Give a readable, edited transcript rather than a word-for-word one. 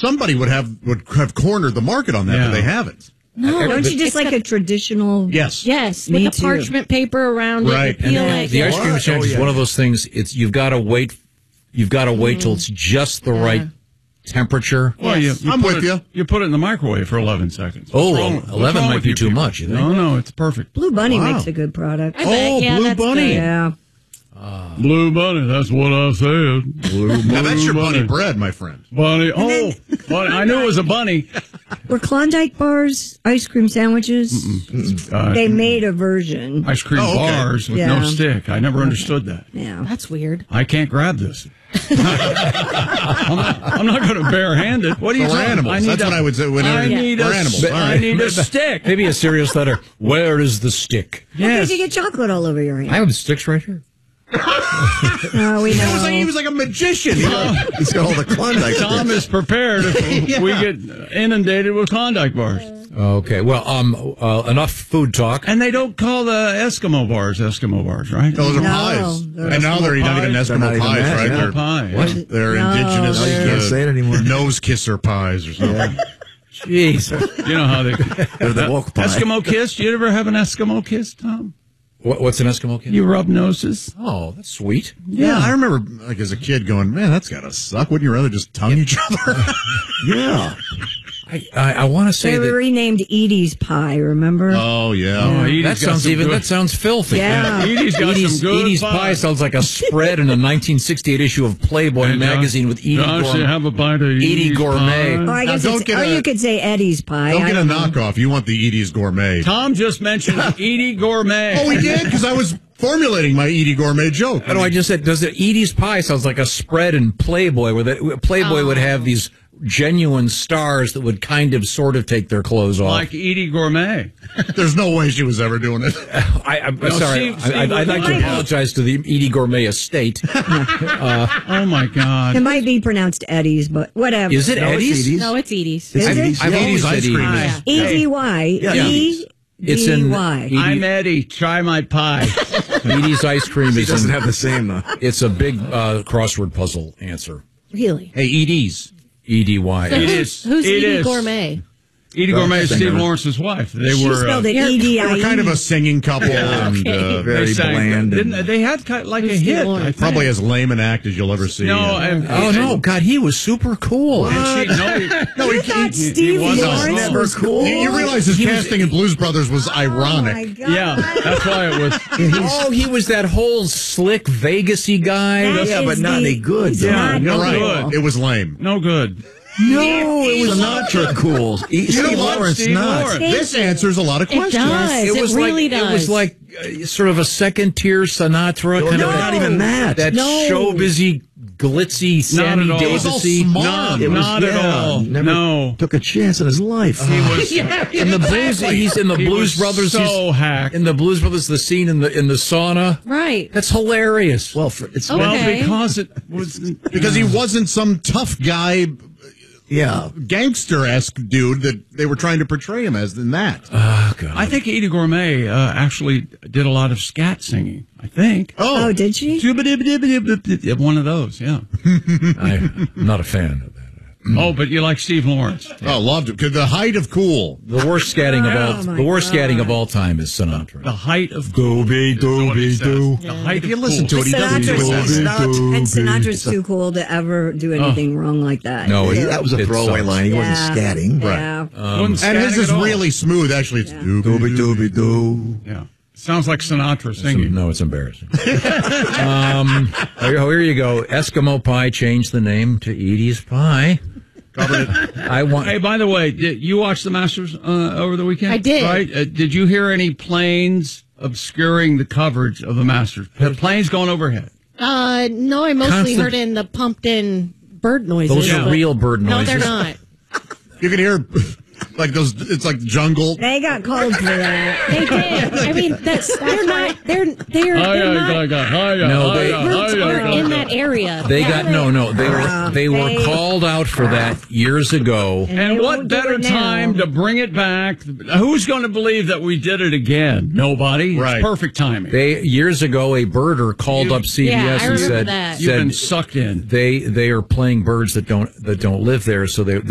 somebody would have cornered the market on that, but they haven't. No, don't you just like a traditional? Yes. Yes, Me with the too. parchment paper around Right. it. You peel it. The ice cream sandwich is one of those things. You've got to wait. You've got to wait till it's just the right temperature. Well, I'm with you. You put it in the microwave for 11 seconds. Oh, What's 11 wrong might with be you too people? much, you think? No, it's perfect. Blue Bunny makes a good product. I bet. Yeah, Blue that's Bunny. good. Yeah. Blue Bunny, that's what I said. Now that's your bunny bread, my friend. Bunny. Bunny. I knew it was a bunny. Were Klondike bars ice cream sandwiches? They made a version. Ice cream bars with no stick. I never understood that. Yeah. That's weird. I can't grab this. I'm not going to bare-hand it. What are you For talking? animals. That's what I would say. I need for a animals. I need a stick. Maybe a serious letter. Where is the stick? Because you get chocolate all over your I hand. have the sticks right here. Oh, we know. He was like a magician. He's got all the Klondike Tom is prepared if we get inundated with Klondike bars. Okay. Well, enough food talk. And they don't call the Eskimo bars, right? Those are No, pies. they're And now they're not even pies. They're Eskimo not even pies, that, right? yeah. They're, Pie. What? they're No, indigenous you can't say it anymore. nose kisser pies or something. Jeez. You know how they... They're the woke pie. Eskimo kiss? You ever have an Eskimo kiss, Tom? What's an Eskimo kid? You rub noses? Oh, that's sweet. Yeah, I remember like as a kid going, man, that's gotta suck. Wouldn't you rather just tongue each other? Yeah. I want to say They were that renamed Edie's Pie, remember? Oh yeah. that sounds filthy. Yeah. Edie's got Edie's, some good Edie's pie sounds like a spread in a 1968 issue of Playboy Hey, magazine with Edie Josh, you have a bite of Edie Gourmet. Or I Now, guess don't it's, get or a- you could say Eddie's Pie. Don't I get a don't know. knockoff. You want the Edie's Gourmet. Tom just mentioned Edie Gourmet. Oh, he did? Because I was formulating my Edie Gourmet joke. How do I just say? Does it? Edie's pie sounds like a spread in Playboy, where Playboy would have these genuine stars that would kind of, sort of take their clothes off. Like Edie Gourmet. There's no way she was ever doing it. I'm sorry. Steve I'd like to apologize to the Edie Gourmet estate. Oh, my God. It might be pronounced Eddie's, but whatever. Is it Eddie's? No, it's Edie's. Is it? I've always ice said cream Edie's. is- E-D-Y. It's in E-D-Y. Edie- I'm Eddie. Try my pie. Edie's ice cream He is doesn't in, have the same, though. it's a big crossword puzzle answer. Really? Hey, Edie's. E-D-Y. It is. Who's It Edie is. Gourmet? Edie Gourmet is singer. Steve Lawrence's wife. They She were spelled it They were E-D-I-E. kind of a singing couple. And, Very they sang, bland. Didn't they? They had kind of like a Who's Steve hit. Lawrence? I think. probably as lame an act as you'll ever see. No, and, Oh, no. God, he was super cool. and she, no, You thought Steve was Lawrence not. was cool? You realize his casting in Blues Brothers was Oh, my ironic. God. Yeah, that's why it was. Oh, he was that whole slick Vegas-y guy. That Yeah, is but not any good, it's though. not You're cool. right. It was lame. No good. No, it was Sinatra cool. Steve what? Lawrence Steve not. Lawrence. This answers a lot of It questions. does. It really does. It was like sort of a second-tier Sinatra kind No, of not even that. that No. showbizy, glitzy, Sammy at all. It was all Davis-y. smart. It was- Not at all. Never No. took a chance in his life. He was In the blues, he's in the he Blues was Brothers. So hacked. In the Blues Brothers, the scene in the sauna. Right. That's hilarious. Well, it's Okay. Well, because it was Because he wasn't some tough guy, yeah. gangster-esque dude that they were trying to portray him as in that. Oh, God. I think Edie Gourmet actually did a lot of scat singing. I think. Oh, did she? One of those, yeah. I'm not a fan of that. Oh, but you like Steve Lawrence. Oh, loved it. 'Cause the height of cool. The worst scatting of all. my The worst God. scatting of all time is Sinatra. The height of Doobie, doobie, doo. The height If you of listen to cool. it, he doesn't do Sinatra's, that. and Sinatra's too cool to ever do anything wrong like that. No, That was a it throwaway sucks. line. He wasn't Yeah. scatting. Yeah. Wasn't And his scatting is at all. really smooth. Actually, it's doobie Doobie doobie doo. Yeah. Sounds like Sinatra singing. No, it's embarrassing. Here you go. Eskimo Pie changed the name to Edie's Pie. I want. Hey, by the way, did you watch the Masters over the weekend? I did. Right? Did you hear any planes obscuring the coverage of the Masters? Planes going overhead. No, I mostly Constant- heard in the pumped-in bird noises. Those are but- real bird No, noises. they're not. You can hear like those. It's like jungle. They got called for that. They did. I mean, they're not. They're not. No, they- Birds aren't in that area. They got no. They were called out for that years ago. And They what won't do better it now. time to bring it back? Who's going to believe that we did it again? Nobody. Right. It's perfect timing. They years ago a birder called up CBS Yeah, I and remember said that. You've been said sucked in. they are playing birds that don't live there, so